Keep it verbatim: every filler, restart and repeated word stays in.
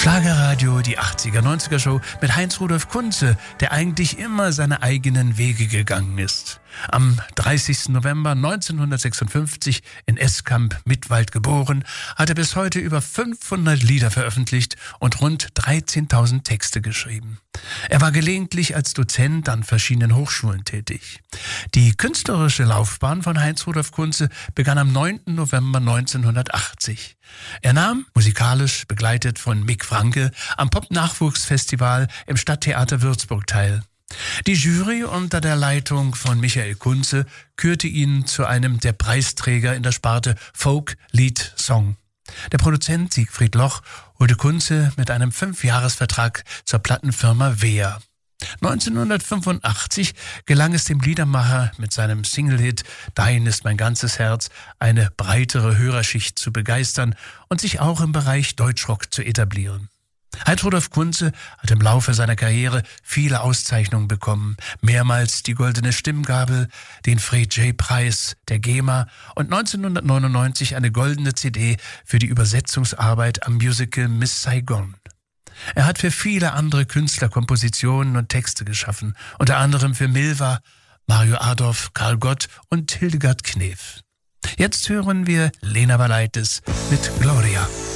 Schlagerradio, die achtziger-neunziger-Show mit Heinz-Rudolf Kunze, der eigentlich immer seine eigenen Wege gegangen ist. Am dreißigsten November neunzehnhundertsechsundfünfzig in Eskamp, Mittwald geboren, hat er bis heute über fünfhundert Lieder veröffentlicht und rund dreizehntausend Texte geschrieben. Er war gelegentlich als Dozent an verschiedenen Hochschulen tätig. Die künstlerische Laufbahn von Heinz-Rudolf Kunze begann am neunten November neunzehnhundertachtzig. Er nahm, musikalisch begleitet von Mick Franke, am Pop-Nachwuchsfestival im Stadttheater Würzburg teil. Die Jury unter der Leitung von Michael Kunze kürte ihn zu einem der Preisträger in der Sparte Folk, Lied, Song. Der Produzent Siegfried Loch holte Kunze mit einem Fünfjahresvertrag zur Plattenfirma Wehr. neunzehnhundertfünfundachtzig gelang es dem Liedermacher mit seinem Single-Hit Dein ist mein ganzes Herz eine breitere Hörerschicht zu begeistern und sich auch im Bereich Deutschrock zu etablieren. Heinz-Rudolf Kunze hat im Laufe seiner Karriere viele Auszeichnungen bekommen, mehrmals die Goldene Stimmgabel, den Fred J. Preis der GEMA und neunzehnhundertneunundneunzig eine goldene C D für die Übersetzungsarbeit am Musical Miss Saigon. Er hat für viele andere Künstler Kompositionen und Texte geschaffen, unter anderem für Milva, Mario Adorf, Karl Gott und Hildegard Knef. Jetzt hören wir Lena Valaitis mit Gloria.